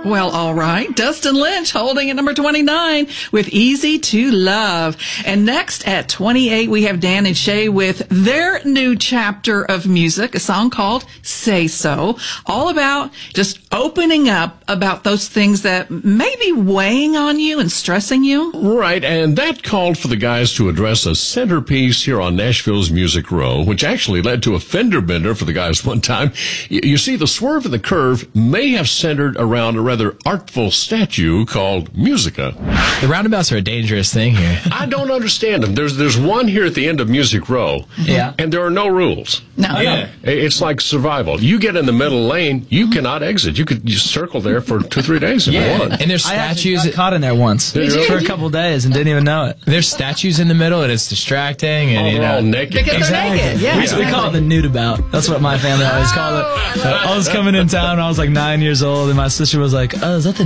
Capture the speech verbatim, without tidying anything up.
Well, all right. Dustin Lynch holding at number twenty-nine with Easy to Love. And next at twenty-eight, we have Dan and Shay with their new chapter of music, a song called Say So, all about just opening up about those things that may be weighing on you and stressing you. Right, and that called for the guys to address a centerpiece here on Nashville's Music Row, which actually led to a fender bender for the guys one time. You, you see, the swerve and the curve may have centered around a rather artful statue called Musica. The roundabouts are a dangerous thing here. I don't understand them. There's there's one here at the end of Music Row, Yeah. and there are no rules. No, Yeah. no. It's like survival. You get in the middle lane, you cannot exit. You could just circle there for two, three days if you want. And there's I actually statues. got caught in there once Did you? for a couple days and didn't even know it. There's statues in the middle, and it's distracting. And Oh, you they're know, all naked. Because they're Exactly. naked. Yeah, We, we exactly. call it the nude about. That's what my family always called it. I was coming in town when I was like nine years old, and my sister was like, "Oh, is that the